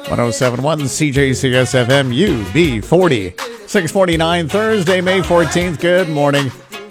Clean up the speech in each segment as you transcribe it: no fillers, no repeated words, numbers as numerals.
1071 CJCS FM UB40. 649 Thursday, May 14th. Good morning.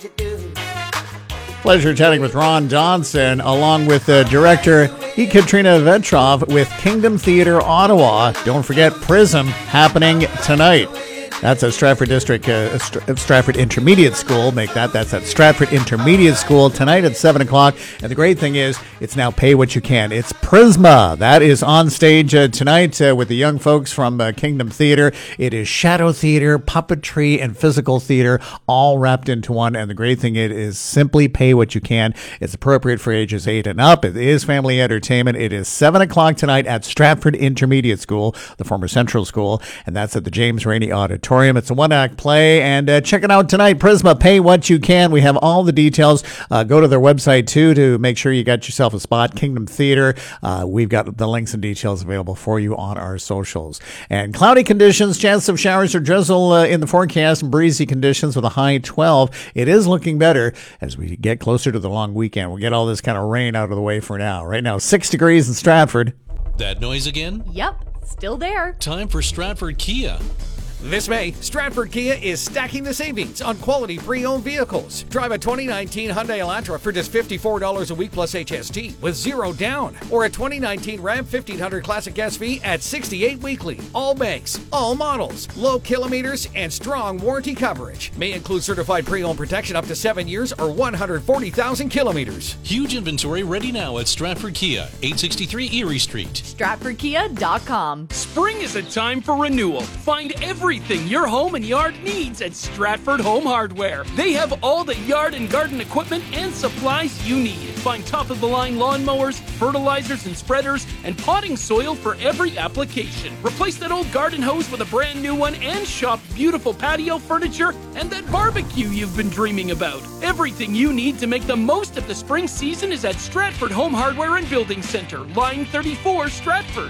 Pleasure chatting with Ron Johnson, along with director Ekaterina Vetrov with Kingdom Theatre Ottawa. Don't forget Prism happening tonight. That's at Stratford District, Stratford Intermediate School. That's at Stratford Intermediate School tonight at 7 o'clock. And the great thing is, it's now Pay What You Can. It's Prisma. That is on stage tonight with the young folks from Kingdom Theatre. It is shadow theater, puppetry, and physical theater all wrapped into one. And the great thing it is simply pay what you can. It's appropriate for ages 8 and up. It is family entertainment. It is 7 o'clock tonight at Stratford Intermediate School, the former Central School. And that's at the James Rainey Auditorium. It's a one-act play, and check it out tonight. Prisma, Pay What You Can. We have all the details. Go to their website, too, to make sure you got yourself a spot. Kingdom Theatre. We've got the links and details available for you on our socials. And cloudy conditions, chance of showers or drizzle in the forecast, and breezy conditions with a high 12. It is looking better as we get closer to the long weekend. We'll get all this kind of rain out of the way for now. Right now, 6 degrees in Stratford. That noise again? Yep, still there. Time for Stratford Kia. This May, Stratford Kia is stacking the savings on quality pre-owned vehicles. Drive a 2019 Hyundai Elantra for just $54 a week plus HST with 0 down. Or a 2019 Ram 1500 Classic SV at $68 weekly. All makes, all models, low kilometers, and strong warranty coverage. May include certified pre-owned protection up to 7 years or 140,000 kilometers. Huge inventory ready now at Stratford Kia, 863 Erie Street. StratfordKia.com. Spring is a time for renewal. Find everything your home and yard needs at Stratford Home Hardware. They have all the yard and garden equipment and supplies you need. Find top-of-the-line lawnmowers, fertilizers and spreaders, and potting soil for every application. Replace that old garden hose with a brand new one and shop beautiful patio furniture and that barbecue you've been dreaming about. Everything you need to make the most of the spring season is at Stratford Home Hardware and Building Center, Line 34, Stratford.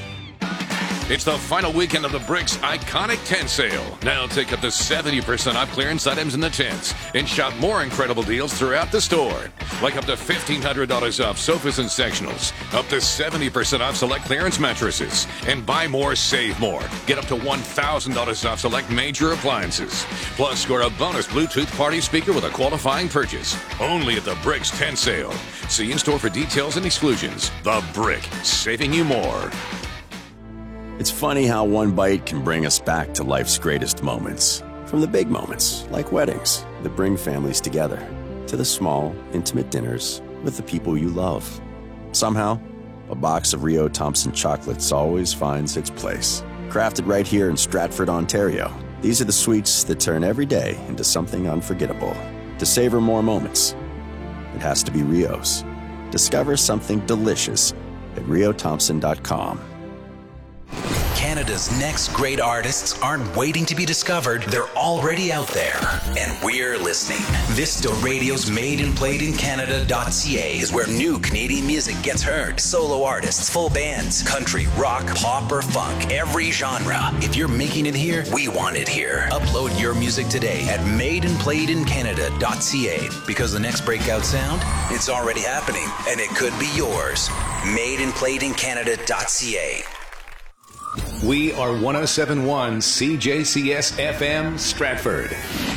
It's the final weekend of the Bricks Iconic Tent Sale. Now take up to 70% off clearance items in the tents and shop more incredible deals throughout the store. Like up to $1,500 off sofas and sectionals, up to 70% off select clearance mattresses, and buy more, save more. Get up to $1,000 off select major appliances. Plus, score a bonus Bluetooth party speaker with a qualifying purchase. Only at the Bricks Tent Sale. See in-store for details and exclusions. The Brick, saving you more. It's funny how one bite can bring us back to life's greatest moments. From the big moments, like weddings, that bring families together, to the small, intimate dinners with the people you love. Somehow, a box of Rio Thompson chocolates always finds its place. Crafted right here in Stratford, Ontario, these are the sweets that turn every day into something unforgettable. To savor more moments, it has to be Rio's. Discover something delicious at riothompson.com. Canada's next great artists aren't waiting to be discovered, they're already out there. And we're listening. Vista Radio's Made and Played in Canada.ca is where new Canadian music gets heard. Solo artists, full bands, country, rock, pop, or funk, every genre. If you're making it here, we want it here. Upload your music today at madeandplayedincanada.ca because the next breakout sound, it's already happening and it could be yours. Madeandplayedincanada.ca. We are 1071 CJCS FM Stratford.